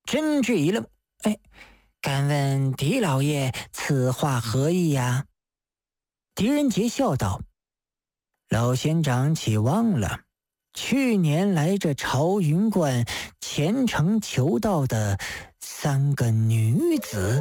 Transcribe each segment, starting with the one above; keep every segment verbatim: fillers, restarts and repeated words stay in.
真挚一愣，哎，敢问狄老爷此话何意呀？狄仁杰笑道：老仙长岂忘了去年来这朝云观虔诚求道的三个女子？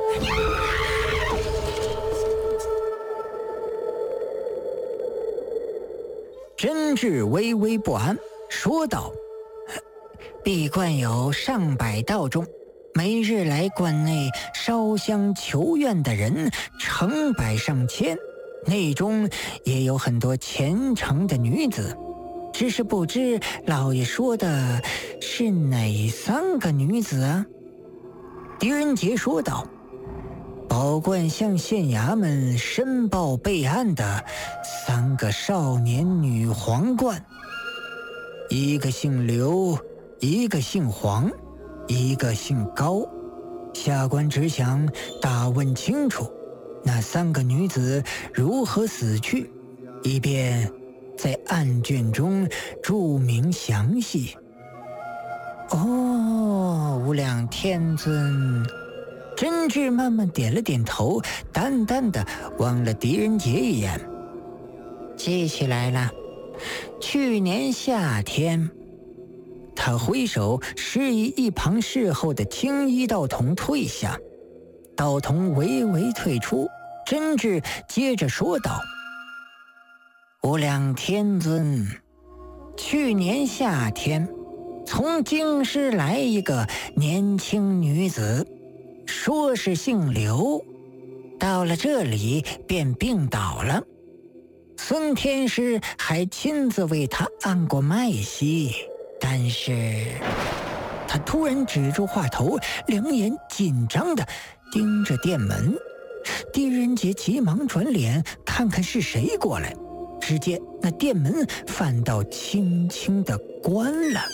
真挚微微不安，说道：闭观有上百道众，每日来观内烧香求愿的人成百上千，内中也有很多虔诚的女子，只是不知老爷说的是哪三个女子啊？狄仁杰说道：宝冠向县衙门申报备案的三个少年女皇冠，一个姓刘，一个姓黄，一个姓高。下官只想打问清楚那三个女子如何死去，以便在案卷中注明详细。哦，无量天尊。真挚慢慢点了点头，淡淡的望了狄仁杰一眼。记起来了，去年夏天。他挥手示意一旁侍候的青衣道童退下，道童微微退出。真挚接着说道：无量天尊，去年夏天从京师来一个年轻女子，说是姓刘，到了这里便病倒了。孙天师还亲自为她按过脉息，但是他突然止住话头，两眼紧张地盯着店门。狄仁杰急忙转脸看看是谁过来，只见那店门反倒轻轻地关了。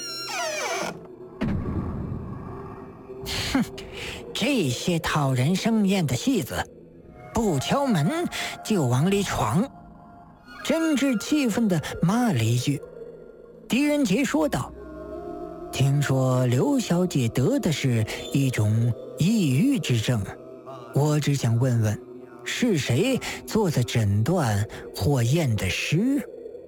哼，这些讨人生厌的戏子，不敲门就往里闯。真挚气愤地骂了一句。狄仁杰说道：听说刘小姐得的是一种抑郁之症，我只想问问，是谁做的诊断或验的尸？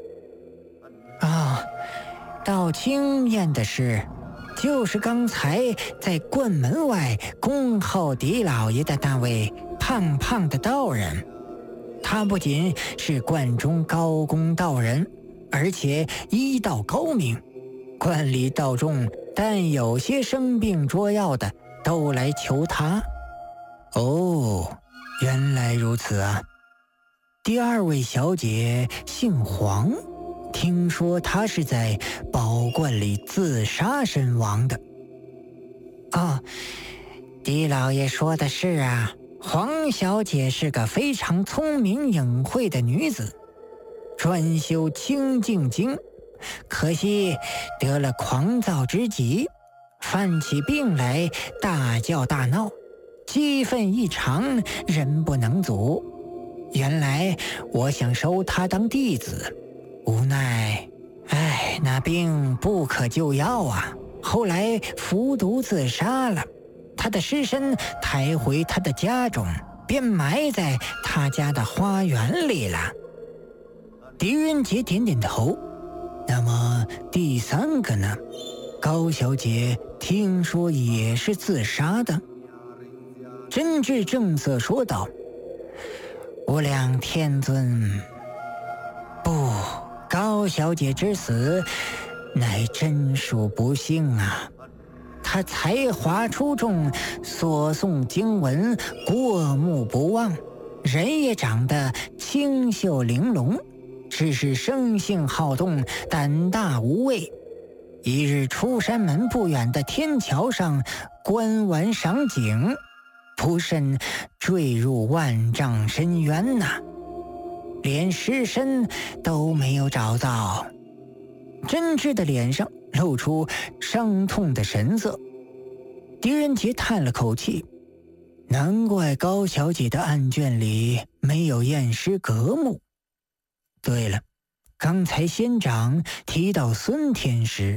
啊，道清验的尸就是刚才在观门外恭候狄老爷的那位胖胖的道人。他不仅是观中高公道人，而且医道高明，观里道众但有些生病捉药的都来求他。哦，原来如此啊。第二位小姐姓黄，听说她是在宝观里自杀身亡的。哦，狄老爷说的是啊，黄小姐是个非常聪明隐晦的女子，专修清净经，可惜得了狂躁之疾，犯起病来大叫大闹，激愤异常，人不能阻。原来我想收她当弟子，无奈哎，那病不可救药啊，后来服毒自杀了。他的尸身抬回他的家中，便埋在他家的花园里了。狄仁杰点点头。那么第三个呢？高小姐听说也是自杀的。真挚正色说道：无量天尊，不，高小姐之死乃真属不幸啊。他才华出众，所诵经文过目不忘，人也长得清秀玲珑，只是生性好动，胆大无畏。一日出山门不远的天桥上观玩赏景，不慎坠入万丈深渊呐、啊，连尸身都没有找到。真挚的脸上露出伤痛的神色。狄仁杰叹了口气，难怪高小姐的案卷里没有验尸格目。对了，刚才仙长提到孙天师，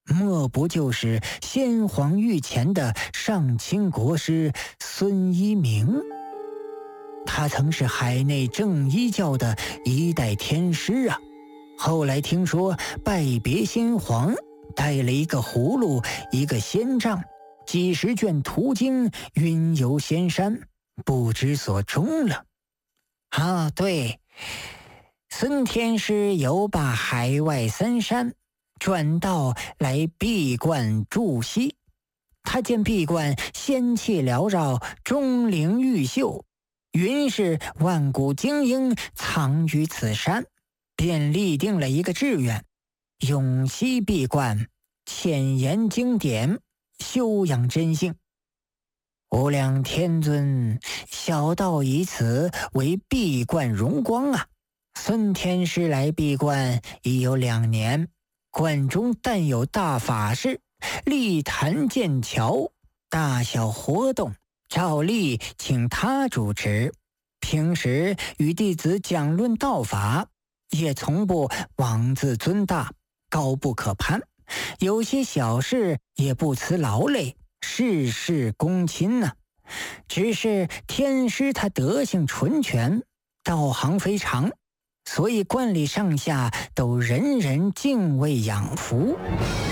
莫不就是先皇御前的上清国师孙一鸣。他曾是海内正一教的一代天师啊，后来听说拜别先皇，带了一个葫芦，一个仙杖，几十卷图经，云游仙山，不知所终了。啊，对，孙天师游罢海外三山，转道来闭关筑西。他见闭关仙气缭绕，钟灵毓秀，云是万古精英藏于此山，便立定了一个志愿：永息闭关，浅研经典，修养真性。无量天尊，小道以此为闭关荣光啊！孙天师来闭关已有两年，关中但有大法事，立坛建桥，大小活动照例请他主持。平时与弟子讲论道法，也从不妄自尊大，高不可攀。有些小事也不辞劳累，事事躬亲啊。只是天师他德性纯全，道行非常，所以观里上下都人人敬畏仰服。